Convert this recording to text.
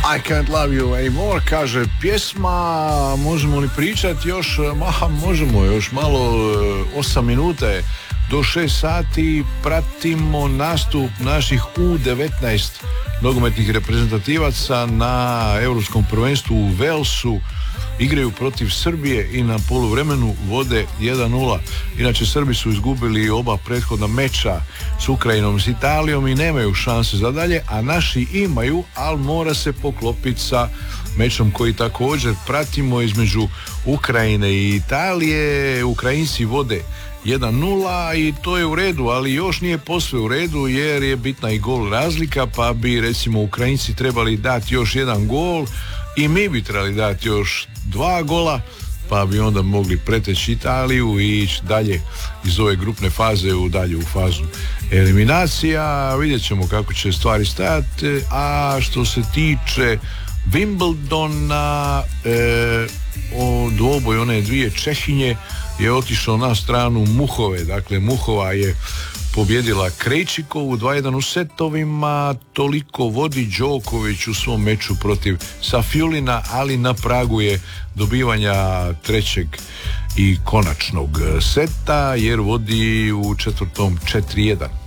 I Can't Love You Anymore, kaže pjesma. Možemo li pričati još? Možemo još malo. 8 minuta je do 6 sati. Pratimo nastup naših U19 nogometnih reprezentativaca na Europskom prvenstvu u Walesu. Igraju protiv Srbije i na poluvremenu vode 1-0. Inače, Srbi su izgubili oba prethodna meča s Ukrajinom, s Italijom i nemaju šanse za dalje, a naši imaju, ali mora se poklopiti sa mečom koji također pratimo između Ukrajine i Italije. Ukrajinci vode 1-0 i to je u redu, ali još nije posve u redu jer je bitna i gol razlika, pa bi recimo Ukrajinci trebali dati još jedan gol i mi bi trebali dati još 2 gola, pa bi onda mogli preteći Italiju i ići dalje iz ove grupne faze dalje u fazu eliminacija. Vidjet ćemo kako će stvari stajati. A što se tiče Wimbledona, dvoboj one dvije Čehinje je otišao na stranu Muhove. Dakle, Muhova je pobjedila Krejčikovu 2-1 u setovima. Toliko vodi Đoković u svom meču protiv Safjulina, ali na pragu je dobivanja trećeg i konačnog seta jer vodi u četvrtom 4-1.